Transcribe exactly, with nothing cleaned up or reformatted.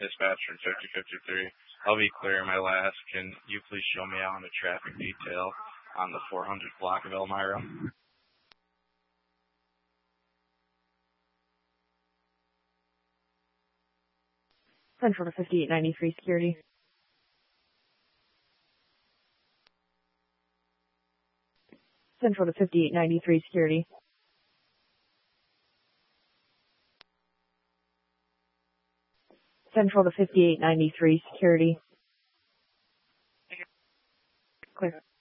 Dispatcher fifty fifty-three. I'll be clear, my last. Can you please show me out on the traffic detail on the four hundred block of Elmira? Central to fifty-eight ninety-three security. Central to fifty-eight ninety-three security. Central to fifty-eight ninety-three security. Clear.